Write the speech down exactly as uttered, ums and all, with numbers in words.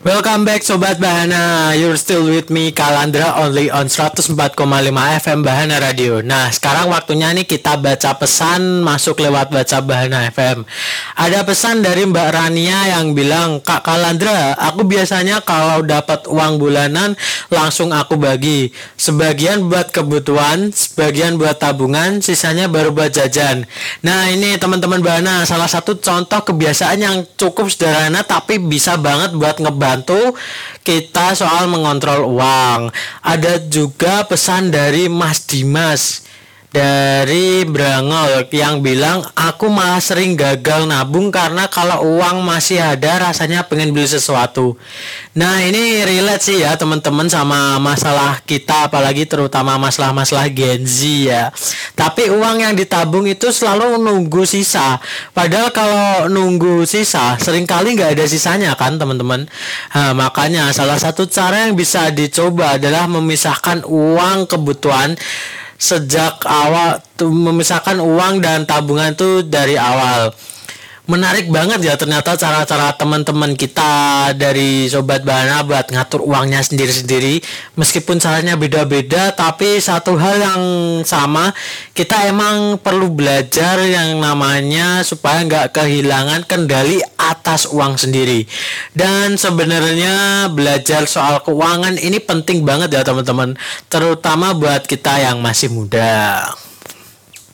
Welcome back Sobat Bahana. You're still with me Kalandra only on seratus empat koma lima F M Bahana Radio. Nah, sekarang waktunya nih kita baca pesan masuk lewat baca Bahana F M. Ada pesan dari Mbak Rania yang bilang, "Kak Kalandra, aku biasanya kalau dapat uang bulanan langsung aku bagi. Sebagian buat kebutuhan, sebagian buat tabungan, sisanya baru buat jajan." Nah, ini teman-teman Bahana salah satu contoh kebiasaan yang cukup sederhana tapi bisa banget buat ngebantu bantu kita soal mengontrol uang. Ada juga pesan dari Mas Dimas dari Brangol yang bilang, "Aku malah sering gagal nabung karena kalau uang masih ada rasanya pengen beli sesuatu." Nah, ini relate sih ya teman-teman sama masalah kita, apalagi terutama masalah-masalah Gen Z ya. Tapi uang yang ditabung itu selalu nunggu sisa. Padahal kalau nunggu sisa seringkali nggak ada sisanya kan teman-teman. Nah, makanya salah satu cara yang bisa dicoba adalah memisahkan uang kebutuhan sejak awal, tuh memisahkan uang dan tabungan tuh dari awal. Menarik banget ya ternyata cara-cara teman-teman kita dari Sobat Bahana buat ngatur uangnya sendiri-sendiri. Meskipun caranya beda-beda, tapi satu hal yang sama, kita emang perlu belajar yang namanya supaya nggak kehilangan kendali atas uang sendiri. Dan sebenarnya belajar soal keuangan ini penting banget ya teman-teman, terutama buat kita yang masih muda.